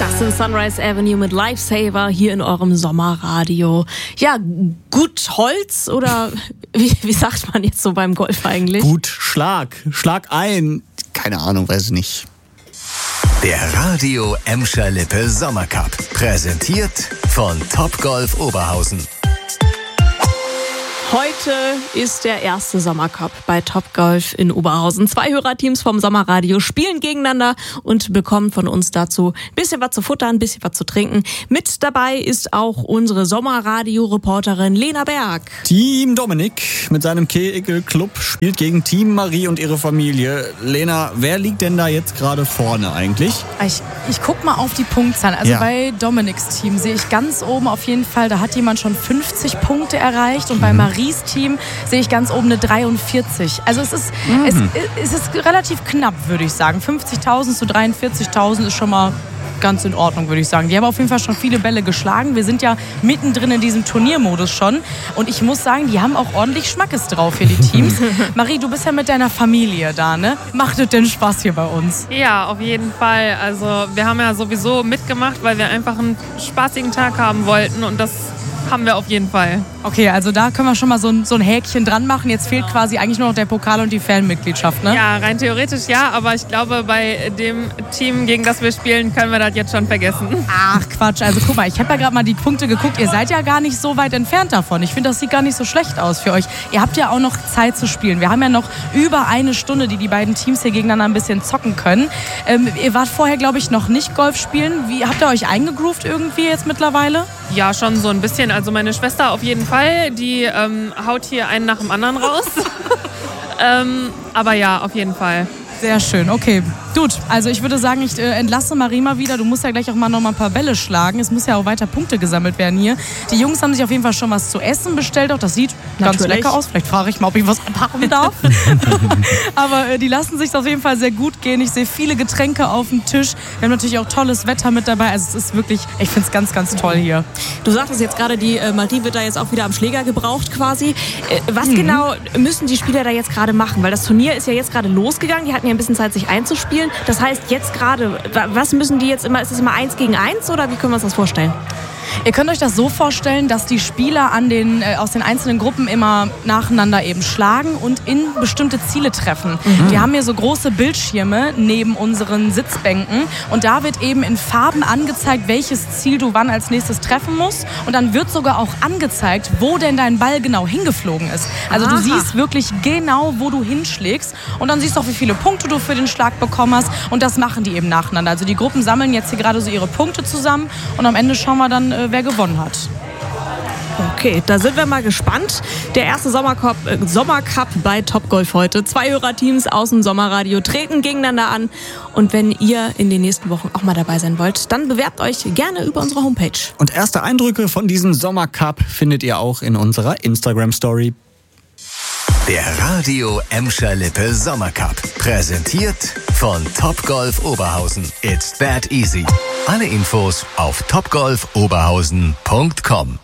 Justin Sunrise Avenue mit Lifesaver hier in eurem Sommerradio. Ja, gut Holz oder wie sagt man jetzt so beim Golf eigentlich? Gut Schlag ein. Keine Ahnung, weiß ich nicht. Der Radio Emscher Lippe Sommercup. Präsentiert von Topgolf Oberhausen. Heute ist der erste Sommercup bei Topgolf in Oberhausen. 2 Hörerteams vom Sommerradio spielen gegeneinander und bekommen von uns dazu ein bisschen was zu futtern, ein bisschen was zu trinken. Mit dabei ist auch unsere Sommerradio-Reporterin Lena Berg. Team Dominik mit seinem Kegel-Club spielt gegen Team Marie und ihre Familie. Lena, wer liegt denn da jetzt gerade vorne eigentlich? Ich guck mal auf die Punktzahl. Also bei Dominiks Team sehe ich ganz oben auf jeden Fall, da hat jemand schon 50 Punkte erreicht und bei Maries Team sehe ich ganz oben eine 43. Also es ist relativ knapp, würde ich sagen. 50.000 zu 43.000 ist schon mal ganz in Ordnung, würde ich sagen. Die haben auf jeden Fall schon viele Bälle geschlagen. Wir sind ja mittendrin in diesem Turniermodus schon. Und ich muss sagen, die haben auch ordentlich Schmackes drauf hier, die Teams. Marie, du bist ja mit deiner Familie da, ne? Macht es denn Spaß hier bei uns? Ja, auf jeden Fall. Also wir haben ja sowieso mitgemacht, weil wir einfach einen spaßigen Tag haben wollten. Und das haben wir auf jeden Fall. Okay, also da können wir schon mal so ein Häkchen dran machen. Jetzt fehlt quasi eigentlich nur noch der Pokal und die Fanmitgliedschaft, ne? Ja, rein theoretisch ja, aber ich glaube, bei dem Team, gegen das wir spielen, können wir das jetzt schon vergessen. Ach Quatsch, also guck mal, ich habe ja gerade mal die Punkte geguckt. Ihr seid ja gar nicht so weit entfernt davon. Ich finde, das sieht gar nicht so schlecht aus für euch. Ihr habt ja auch noch Zeit zu spielen. Wir haben ja noch über eine Stunde, die beiden Teams hier gegeneinander ein bisschen zocken können. Ihr wart vorher, glaube ich, noch nicht Golf spielen. Wie habt ihr euch eingegroovt irgendwie jetzt mittlerweile? Ja, schon so ein bisschen. Also meine Schwester auf jeden Fall, die haut hier einen nach dem anderen raus. Aber ja, auf jeden Fall. Sehr schön, okay. Gut, also ich würde sagen, ich entlasse Marie mal wieder. Du musst ja gleich auch mal noch mal ein paar Bälle schlagen. Es muss ja auch weiter Punkte gesammelt werden hier. Die Jungs haben sich auf jeden Fall schon was zu essen bestellt. Auch das sieht ganz lecker aus. Vielleicht frage ich mal, ob ich was abhaben darf. Aber die lassen sich auf jeden Fall sehr gut gehen. Ich sehe viele Getränke auf dem Tisch. Wir haben natürlich auch tolles Wetter mit dabei. Also es ist wirklich, ich finde es ganz, ganz toll hier. Du sagtest jetzt gerade, die Marie wird da jetzt auch wieder am Schläger gebraucht quasi. Was genau müssen die Spieler da jetzt gerade machen? Weil das Turnier ist ja jetzt gerade losgegangen. Die hatten ja ein bisschen Zeit, sich einzuspielen. Das heißt, jetzt gerade, was müssen die jetzt immer, ist es immer 1 gegen 1 oder wie können wir uns das vorstellen? Ihr könnt euch das so vorstellen, dass die Spieler aus den einzelnen Gruppen immer nacheinander eben schlagen und in bestimmte Ziele treffen. Die haben hier so große Bildschirme neben unseren Sitzbänken und da wird eben in Farben angezeigt, welches Ziel du wann als nächstes treffen musst und dann wird sogar auch angezeigt, wo denn dein Ball genau hingeflogen ist. Also du siehst wirklich genau, wo du hinschlägst und dann siehst du auch, wie viele Punkte du für den Schlag bekommen hast und das machen die eben nacheinander. Also die Gruppen sammeln jetzt hier gerade so ihre Punkte zusammen und am Ende schauen wir dann, wer gewonnen hat. Okay, da sind wir mal gespannt. Der erste Sommercup bei Topgolf heute. 2 Hörerteams aus dem Sommerradio treten gegeneinander an. Und wenn ihr in den nächsten Wochen auch mal dabei sein wollt, dann bewerbt euch gerne über unsere Homepage. Und erste Eindrücke von diesem Sommercup findet ihr auch in unserer Instagram-Story. Der Radio Emscher Lippe Sommercup. Präsentiert von Topgolf Oberhausen. It's that easy. Alle Infos auf topgolfoberhausen.com.